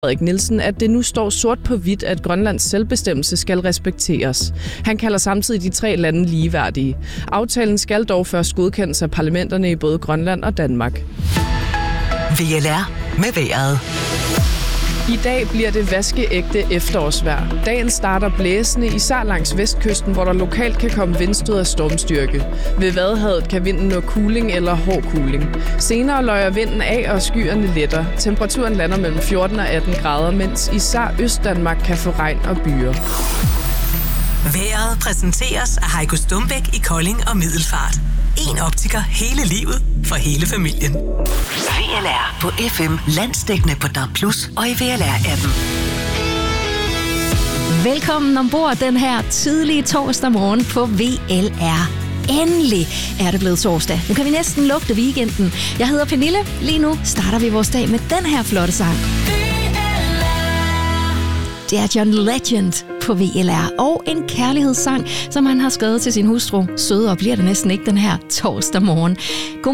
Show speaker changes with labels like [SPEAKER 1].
[SPEAKER 1] Frederik Nielsen, at det nu står sort på hvidt, at Grønlands selvbestemmelse skal respekteres. Han kalder samtidig de 3 lande ligeværdige. Aftalen skal dog først godkendes af parlamenterne i både Grønland og Danmark.
[SPEAKER 2] VLR med vejret.
[SPEAKER 1] I dag bliver det vaskeægte efterårsvejr. Dagen starter blæsende, især langs vestkysten, hvor der lokalt kan komme vindstød af stormstyrke. Ved Vadehavet kan vinden nå kuling eller hård kuling. Senere løjer vinden af, og skyerne letter. Temperaturen lander mellem 14 og 18 grader, mens især Østdanmark kan få regn og byger.
[SPEAKER 2] Vejret præsenteres af Heiko Stumbæk i Kolding og Middelfart. En optiker hele livet for hele familien. VLR på FM, landsdækkende på DAB+ og i VLR-appen.
[SPEAKER 3] Velkommen ombord den her tidlige torsdag morgen på VLR. Endelig er det blevet torsdag. Nu kan vi næsten lugte weekenden. Jeg hedder Pernille. Lige nu starter vi vores dag med den her flotte sang. Det er John Legend på VLR, og en kærlighedssang, som han har skrevet til sin hustru. Sødere bliver det næsten ikke den her torsdag morgen. God